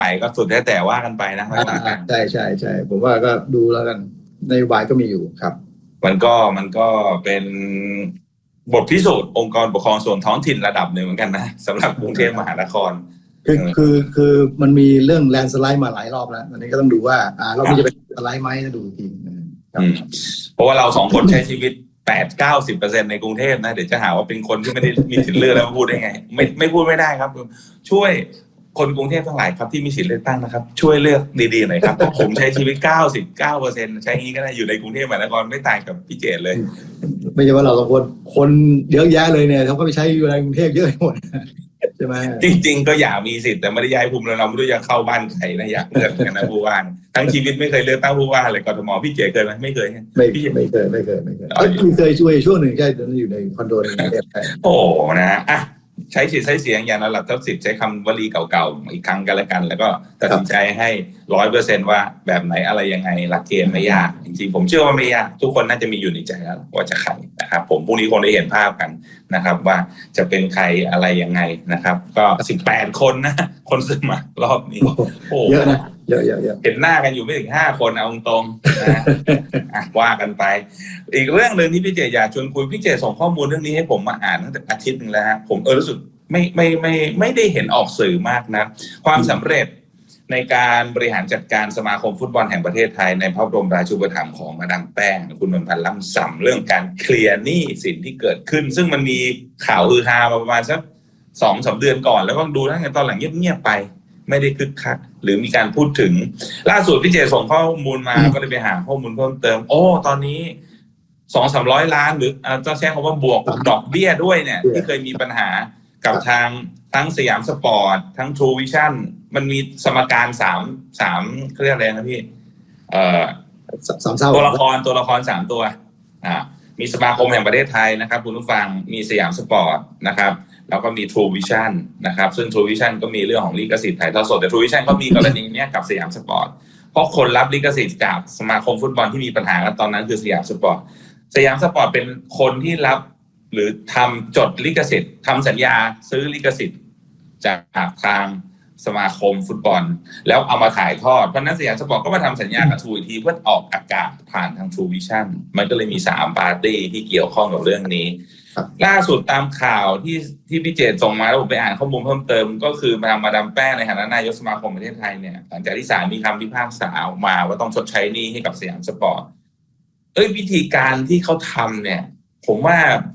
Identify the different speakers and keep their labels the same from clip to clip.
Speaker 1: ไปก็สุดแต่ว่ากันไปนะ
Speaker 2: ใช่ผมว่าก็ดูแล้วกันนโยบายก็มีอยู่ครับ
Speaker 1: มันก็เป็นบทพิสูจน์องค์กรปกครองส่วนท้องถิ่นระดับหนึ่งเหมือนกันนะสำหรับกรุงเทพมหานคร
Speaker 2: คือมันมีเรื่องแลนด์สไลด์มาหลายรอบแล้วอันนี้ก็ต้องดูว่ารอบนี้จะเป็นสไลด์ไหมนะดูที
Speaker 1: เพราะว่าเรา2คนใช้ชีวิต 80-90% ในกรุงเทพนะเดี๋ยวจะหาว่าเป็นคนที่ไม่ได้มีสิทธิ์เลือกแล้วพูดได้ไงไม่พูดไม่ได้ครับช่วยคนกรุงเทพทั้งหลายครับที่มีสิทธิ์เลือกตั้งนะครับช่วยเลือกดีๆหน่อยครับเพราะผมใช้ชีวิต 99% ใช้งี้ก็ได้อยู่ในกรุงเทพมหานครไม่ต่างกับพี่เจตเลย
Speaker 2: ไม่ใช่ว่าเรา2 คนเยอะแยะเลยเนี่ยเขาก็ไปใช้อยู่ในกรุงเทพเยอะหมดใช่ไหม
Speaker 1: จริงๆก็อยากมีสิทธิ์แต่ไม่ได้ย้ายภูมิลำเนาไม่รู้จะเข้าบ้านใครนะอยากเลือกกันนะผู้ว่าทั้งชีวิตไม่เคยเลือกตั้งผู้ว่าเลยกทมพี่เจเคยไหมไม่เคย
Speaker 2: ไม่เคยช่วยช่วงหนึ่งใช่ตอนนั้นอยู่ในคอนโดในกรุงเทพ
Speaker 1: โอ้นะอ่ะใช้สิทธิ์ใช้เสียงอย่างระดับทัพสิทธิ์ใช้คำวลีเก่าๆอีกครั้งกันแล้วกันแล้วก็ตัดสินใจให้ 100% ว่าแบบไหนอะไรยังไงหลักเกณฑ์ไม่ยากจริงๆผมเชื่อว่าไม่ยากทุกคนน่าจะมีอยู่ในใจแล้วว่าจะใครนะครับผมพรุ่งนี้คงได้เห็นภาพกันนะครับว่าจะเป็นใครอะไรยังไงนะครับก็18 คนนะคนสมัครรอบนี้
Speaker 2: โอ้เยอะนะเยอะ
Speaker 1: เห็นหน้ากันอยู่ไม่ถึง5 คนเอาตรงๆนะว่ากันไปอีกเรื่องนึงที่พี่เจอยากชวนคุยพี่เจส่งข้อมูลเรื่องนี้ให้ผมมาอ่านตั้งแต่อาทิตย์นึงแล้วฮะผมรู้สึกไม่ได้เห็นออกสื่อมากนะความสำเร็จในการบริหารจัดการสมาคมฟุตบอลแห่งประเทศไทยในพระบรมราชูปถัมภ์ของมาดามแป้งคุณนวลพันธ์ล่ำส่ำเรื่องการเคลียร์หนี้สินที่เกิดขึ้นซึ่งมันมีข่าวฮือฮามาประมาณสัก 2-3 เดือนก่อนแล้วก็ดูตอนหลังเงียบๆไปไม่ได้คึกคักหรือมีการพูดถึงล่าสุดพี่เจส่งข้อมูลมาก็เลยไปหาข้อมูลเพิ่มเติมตอนนี้ 200-300 ล้านหรือต้องใช้คำว่าบวกดอกเบี้ยด้วยเนี่ยที่เคยมีปัญหากับทางทั้งสยามสปอร์ตทั้ง True Vision มันมีสมการ3เขาเรียกอะไรนะพี่ตัวละคร3 ตัวมีสมาคมแห่งประเทศไทยนะครับคุณผู้ฟังมีสยามสปอร์ตนะครับแล้วก็มี True Vision นะครับซึ่ง True Vision ก็มีเรื่องของลิขสิทธิ์ถ่ายทอดสดแต่ True Vision ก็มีกรณีนี้กับสยามสปอร์ตเพราะคนรับลิขสิทธิ์จากสมาคมฟุตบอลที่มีปัญหากันตอนนั้นคือสยามสปอร์ตเป็นคนที่รับหรือทำจดลิขสิทธิ์ทำสัญญาซื้อลิขสิทธิ์จากทางสมาคมฟุตบอลแล้วเอามาถ่ายทอดเพราะนั้นสยามสปอร์ตก็มาทำสัญญากับทูอีกทีเพื่อออกอากาศผ่านทาง True Vision มันก็เลยมี3ปาร์ตี้ที่เกี่ยวข้องกับเรื่องนี้ล่าสุดตามข่าวที่พี่เจตส่งมาแล้วผมไปอ่านข้อมูลเพิ่มเติมก็คือมาดามแป้งในฐานะนายกสมาคมประเทศไทยเนี่ยหลังจากที่ศาลมีคำพิพากษาออกมาว่าต้องชดใช้หนี้ให้กับสยามสปอร์ตวิธีการที่เขาทำเนี่ยผมว่า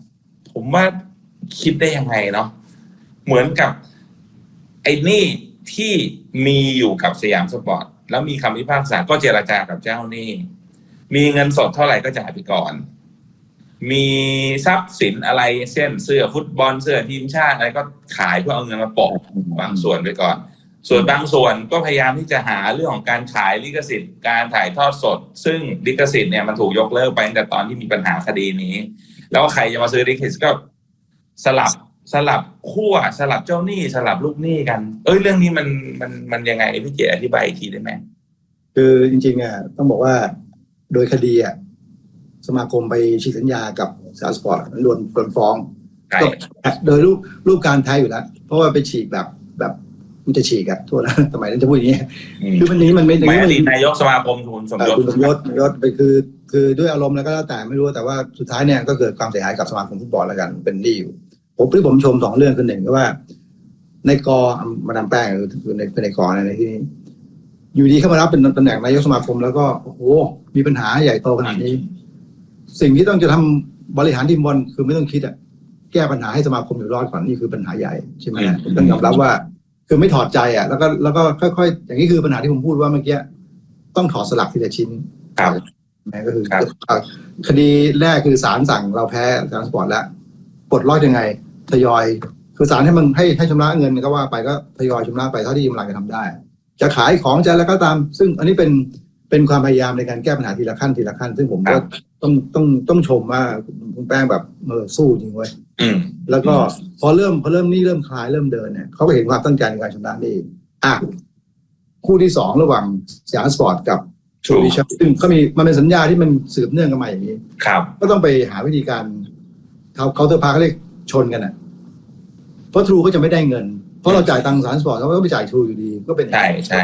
Speaker 1: คิดได้ยังไงเนาะเหมือนกับไอ้นี่ที่มีอยู่กับสยามสปอร์ตแล้วมีคำพิพากษาก็เจรจากับเจ้าหนี้มีเงินสดเท่าไหร่ก็จ่ายไปก่อนมีทรัพย์สินอะไรเช่นเสื้อฟุตบอลเสื้อทีมชาติอะไรก็ขายเพื่อเอาเงินมาโปะบางส่วนไปก่อนส่วนบางส่วนก็พยายามที่จะหาเรื่องของการขายลิขสิทธิ์การถ่ายทอดสดซึ่งลิขสิทธิ์เนี่ยมันถูกยกเลิกไปตั้งแต่ตอนที่มีปัญหาคดีนี้แล้วใครจะมาซื้อลิขสิทธิ์ก็สลับขั้วสลับเจ้าหนี้สลับลูกหนี้กันเรื่องนี้มันยังไงพี่เก๋อธิบายอีกทีได้ไหม
Speaker 2: คือจริงๆต้องบอกว่าโดยคดีสมาคมไปฉีกสัญญากับสยามสปอร์ตโดนฟ้องโดยรูปการแท้อยู่แล้วเพราะว่าไปฉีกแบบมันจะฉีกโทษนะสมัยนั้นจะพูดอย่างนี้คือวันนี้มันไม่
Speaker 1: อดีตนายกสมาคมคุณสม
Speaker 2: ยศไปคือด้วยอารมณ์แล้วก็แล้วแต่ไม่รู้แต่ว่าสุดท้ายเนี่ยก็เกิดความเสียหายกับสมาคมฟุตบอลแล้วกันเป็นหนี้อยู่ผมชม2 เรื่องคือ1ก็ว่าในกอมาดามแป้งคือในกอในที่นี้อยู่ดีเข้ามารับเป็นตำแหน่งนายกสมาคมแล้วก็โอ้โหมีปัญหาใหญ่โตขนาดนี้สิ่งที่ต้องจะทำบริหารทีมบอลคือไม่ต้องคิดแก้ปัญหาให้สมาคมอยู่รอดก่อนนี่คือปัญหาใหญ่ใช่ไหมต้องยอมรับว่าคือไม่ถอดใจแล้วก็ค่อยๆอย่างนี้คือปัญหาที่ผมพูดว่าเมื่อกี้ต้องถอดสลักทีละชิ้นก็คือคดีแรกคือศาลสั่งเราแพ้สยามสปอร์ตแล้วปลดล็อกยังไงทยอยคือศาลให้มันให้ชำระเงินก็ว่าไปก็ทยอยชำระไปเท่าที่กำลังจะทำได้จะขายของจะแล้วก็ตามซึ่งอันนี้เป็นความพยายามในการแก้ปัญหาทีละขั้นซึ่งผมก็ต้องชมว่าคุณแป้งแบบสู้จริงเว้ยแล้วก็พอเริ่มนี่เริ่มคลายเริ่มเดินเนี่ยเขาก็เห็นความตั้งใจในการชำระหนี้คู่ที่2ระหว่างสยามสปอร์ตกับTrue Visionซึ่งก็มันเป็นสัญญาที่มันสืบเนื่องกันมาอย่างนี้ก็ต้องไปหาวิธีการเขาเตอร์พาเขาเรียกชนกันเพราะ True ก็จะไม่ได้เงินเพราะเราจ่ายตังค์สยามสปอร์ตเขาก็ไปจ่าย True อยู่ดีก็เป็น
Speaker 1: ใช่